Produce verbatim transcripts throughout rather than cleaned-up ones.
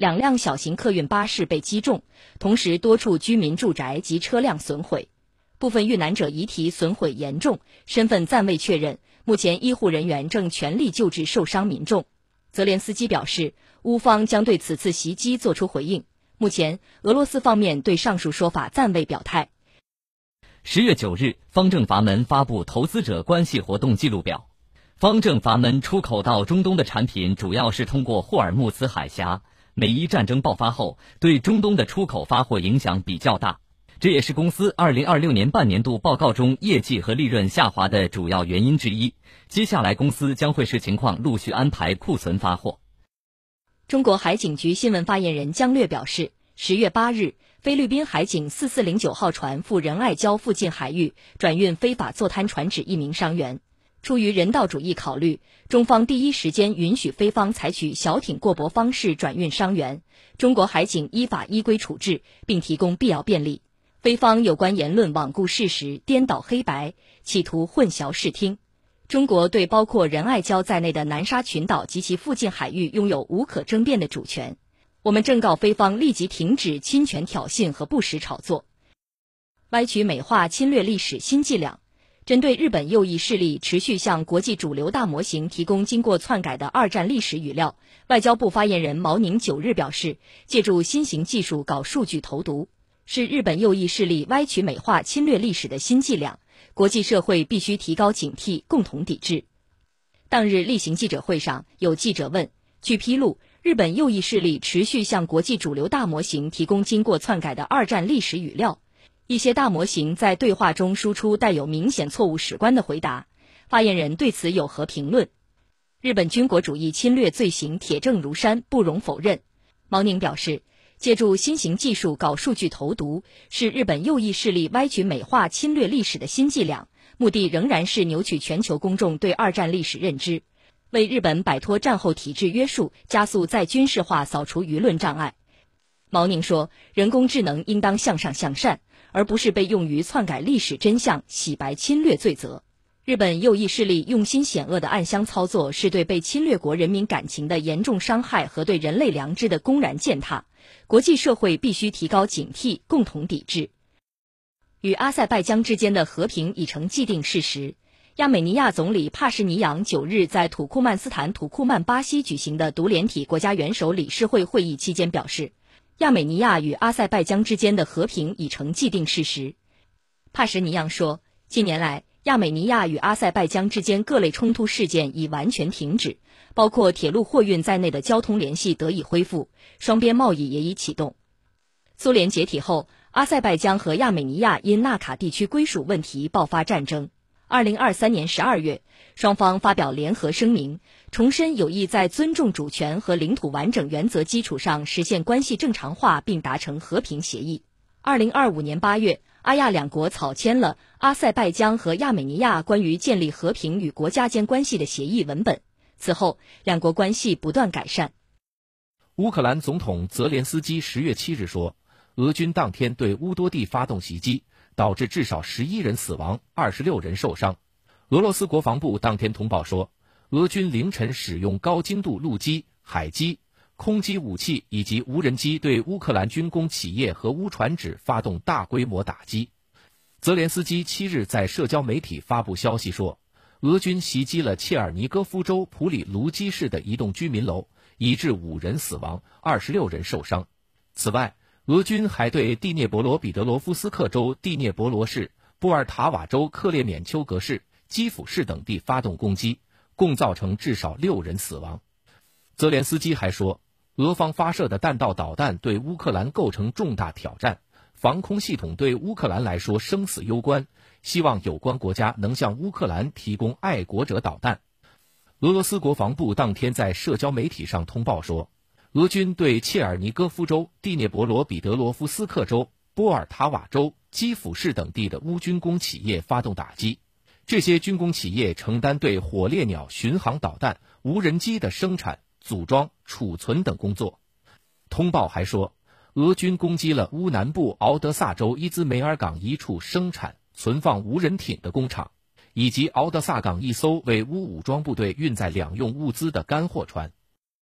两辆小型客运巴士被击中，同时多处居民住宅及车辆损毁。部分遇难者遗体损毁严重，身份暂未确认，目前医护人员正全力救治受伤民众。泽连斯基表示，乌方将对此次袭击作出回应。目前，俄罗斯方面对上述说法暂未表态。 十月九日，方正阀门发布投资者关系活动记录表。方正阀门出口到中东的产品主要是通过霍尔木兹海峡，美伊战争爆发后，对中东的出口发货影响比较大，这也是公司二零二六年半年度报告中业绩和利润下滑的主要原因之一。接下来公司将会视情况陆续安排库存发货。 中国海警局新闻发言人姜略表示，十月八日，菲律宾海警四四零九号船赴仁爱礁附近海域转运非法坐滩船只一名伤员。出于人道主义考虑，中方第一时间允许菲方采取小艇过驳方式转运伤员，中国海警依法依规处置，并提供必要便利。菲方有关言论罔顾事实、颠倒黑白，企图混淆视听。中国对包括仁爱礁在内的南沙群岛及其附近海域拥有无可争辩的主权。我们正告菲方立即停止侵权挑衅和不实炒作，歪曲美化侵略历史新伎俩。针对日本右翼势力持续向国际主流大模型提供经过篡改的二战历史语料，外交部发言人毛宁九日表示，借助新型技术搞数据投毒，是日本右翼势力歪曲美化侵略历史的新伎俩，国际社会必须提高警惕，共同抵制。当日例行记者会上，有记者问，据披露，日本右翼势力持续向国际主流大模型提供经过篡改的二战历史语料，一些大模型在对话中输出带有明显错误史观的回答，发言人对此有何评论？日本军国主义侵略罪行铁证如山，不容否认。毛宁表示，借助新型技术搞数据投毒，是日本右翼势力歪曲美化侵略历史的新伎俩，目的仍然是扭曲全球公众对二战历史认知，为日本摆脱战后体制约束，加速再军事化扫除舆论障碍。毛宁说，人工智能应当向上向善，而不是被用于篡改历史真相、洗白侵略罪责。日本右翼势力用心险恶的暗箱操作，是对被侵略国人民感情的严重伤害和对人类良知的公然践踏，国际社会必须提高警惕，共同抵制。与阿塞拜疆之间的和平已成既定事实。亚美尼亚总理帕什尼扬九日在土库曼斯坦土库曼巴西举行的独联体国家元首理事会会议期间表示，亚美尼亚与阿塞拜疆之间的和平已成既定事实。帕什尼扬说，近年来，亚美尼亚与阿塞拜疆之间各类冲突事件已完全停止，包括铁路货运在内的交通联系得以恢复，双边贸易也已启动。苏联解体后，阿塞拜疆和亚美尼亚因纳卡地区归属问题爆发战争。二零二三年十二月，双方发表联合声明，重申有意在尊重主权和领土完整原则基础上实现关系正常化，并达成和平协议。二零二五年八月，阿亚两国草签了阿塞拜疆和亚美尼亚关于建立和平与国家间关系的协议文本。此后，两国关系不断改善。 乌克兰总统泽连斯基十月七日说，俄军当天对乌多地发动袭击，导致至少十一人死亡，二十六人受伤。俄罗斯国防部当天通报说，俄军凌晨使用高精度陆基、海基、空基武器以及无人机对乌克兰军工企业和乌船只发动大规模打击。泽连斯基七日在社交媒体发布消息说，俄军袭击了切尔尼戈夫州普里卢基市的一栋居民楼，以致五人死亡，二十六人受伤。此外，俄军还对第聂伯罗彼得罗夫斯克州第聂伯罗市、波尔塔瓦州克列缅丘格市、基辅市等地发动攻击，共造成至少六人死亡。泽连斯基还说，俄方发射的弹道导弹对乌克兰构成重大挑战，防空系统对乌克兰来说生死攸关，希望有关国家能向乌克兰提供爱国者导弹。俄罗斯国防部当天在社交媒体上通报说，俄军对切尔尼戈夫州、第聂伯罗彼得罗夫斯克州、波尔塔瓦州、基辅市等地的乌军工企业发动打击，这些军工企业承担对火烈鸟巡航导弹、无人机的生产、组装、储存等工作。通报还说，俄军攻击了乌南部敖德萨州伊兹梅尔港一处生产、存放无人艇的工厂，以及敖德萨港一艘为乌武装部队运载两用物资的干货船。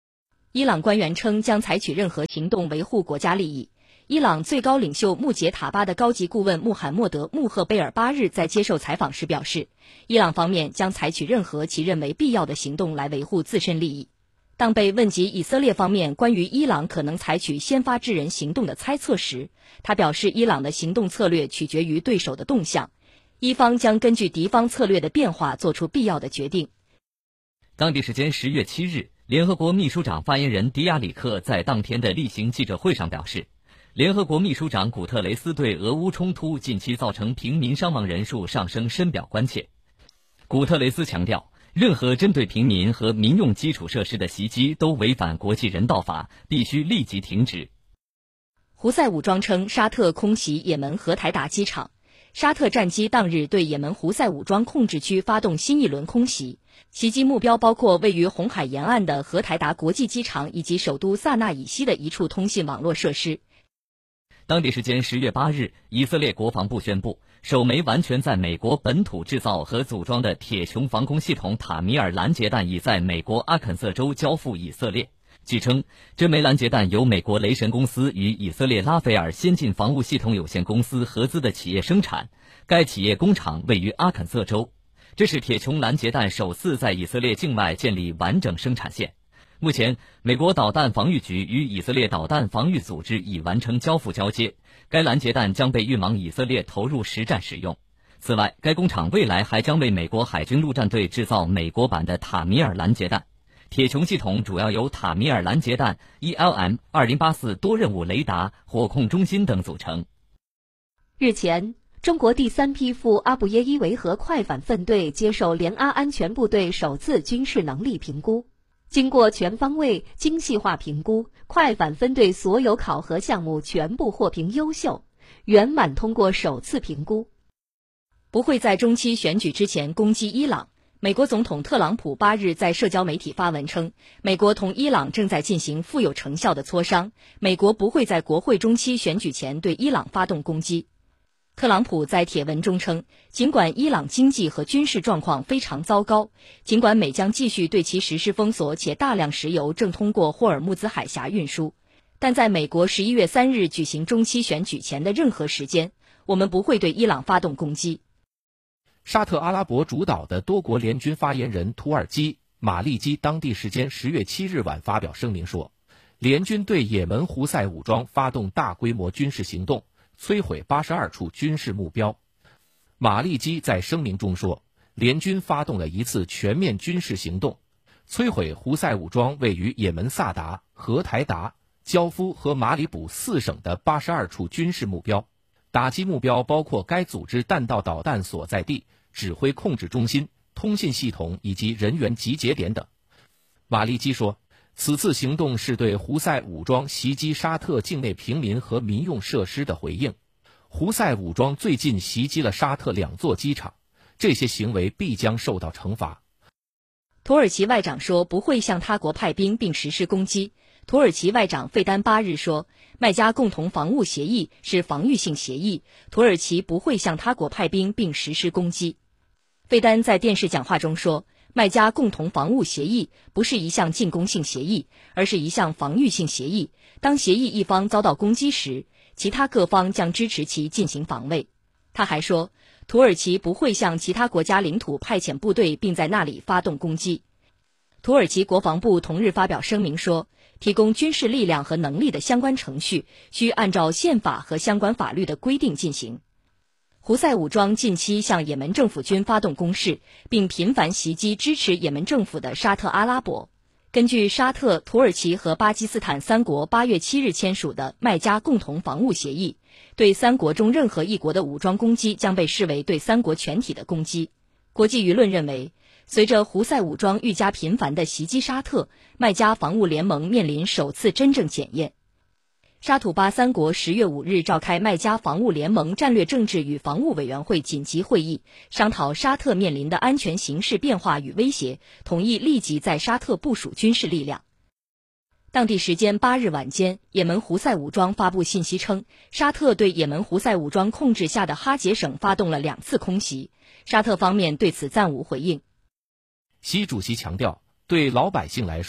伊朗官员称将采取任何行动维护国家利益。伊朗最高领袖穆杰塔巴的高级顾问穆罕默德·穆赫贝尔八日在接受采访时表示，伊朗方面将采取任何其认为必要的行动来维护自身利益。当被问及以色列方面关于伊朗可能采取先发制人行动的猜测时，他表示，伊朗的行动策略取决于对手的动向，伊方将根据敌方策略的变化做出必要的决定。 当地时间十月七日，联合国秘书长发言人迪亚里克在当天的例行记者会上表示，联合国秘书长古特雷斯对俄乌冲突近期造成平民伤亡人数上升深表关切。古特雷斯强调，任何针对平民和民用基础设施的袭击都违反国际人道法，必须立即停止。 胡塞武装称沙特空袭也门荷台达机场。沙特战机当日对也门胡塞武装控制区发动新一轮空袭，袭击目标包括位于红海沿岸的荷台达国际机场以及首都萨那以西的一处通信网络设施。 当地时间十月八日，以色列国防部宣布，首枚完全在美国本土制造和组装的铁穹防空系统塔米尔拦截弹已在美国阿肯色州交付以色列。据称，这枚拦截弹由美国雷神公司与以色列拉斐尔先进防务系统有限公司合资的企业生产，该企业工厂位于阿肯色州。这是铁穹拦截弹首次在以色列境外建立完整生产线。目前，美国导弹防御局与以色列导弹防御组织已完成交付交接，该拦截弹将被运往以色列投入实战使用。此外，该工厂未来还将为美国海军陆战队制造美国版的塔米尔拦截弹。铁穹系统主要由塔米尔拦截弹 E L M 二零八四多任务雷达火控中心等组成。 日前，中国第三批赴阿布耶伊维和快反分队接受联阿安全部队首次军事能力评估。经过全方位、精细化评估，快反分队所有考核项目全部获评优秀，圆满通过首次评估。 不会在中期选举之前攻击伊朗。美国总统特朗普八日在社交媒体发文称，美国同伊朗正在进行富有成效的磋商，美国不会在国会中期选举前对伊朗发动攻击。特朗普在帖文中称，尽管伊朗经济和军事状况非常糟糕，尽管美将继续对其实施封锁，且大量石油正通过霍尔木兹海峡运输，但在美国十一月三日举行中期选举前的任何时间，我们不会对伊朗发动攻击。 沙特阿拉伯主导的多国联军发言人土耳其马利基当地时间十月七日晚发表声明说，联军对也门胡塞武装发动大规模军事行动，摧毁八十二处军事目标。马利基在声明中说，联军发动了一次全面军事行动，摧毁胡塞武装位于也门萨达、荷台达、焦夫和马里卜四省的八十二处军事目标，打击目标包括该组织弹道导弹所在地、指挥控制中心、通信系统以及人员集结点等。马利基说，此次行动是对胡塞武装袭击沙特境内平民和民用设施的回应。胡塞武装最近袭击了沙特两座机场，这些行为必将受到惩罚。 土耳其外长说不会向他国派兵并实施攻击。土耳其外长费丹八日说，麦加共同防务协议是防御性协议，土耳其不会向他国派兵并实施攻击。费丹在电视讲话中说，麦加共同防务协议不是一项进攻性协议，而是一项防御性协议。当协议一方遭到攻击时，其他各方将支持其进行防卫。他还说，土耳其不会向其他国家领土派遣部队并在那里发动攻击。土耳其国防部同日发表声明说，提供军事力量和能力的相关程序需按照宪法和相关法律的规定进行。胡塞武装近期向也门政府军发动攻势，并频繁袭击支持也门政府的沙特阿拉伯。根据沙特、土耳其和巴基斯坦三国八月七日签署的麦加共同防务协议，对三国中任何一国的武装攻击将被视为对三国全体的攻击。国际舆论认为，随着胡塞武装愈加频繁地袭击沙特，麦加防务联盟面临首次真正检验。沙土巴三国十月五日召开麦加防务联盟战略政治与防务委员会紧急会议，商讨沙特面临的安全形势变化与威胁，同意立即在沙特部署军事力量。当地时间八日晚间，也门胡塞武装发布信息称，沙特对也门胡塞武装控制下的哈杰省发动了两次空袭，沙特方面对此暂无回应。 习主席强调，对老百姓来说，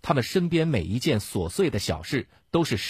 他们身边每一件琐碎的小事都是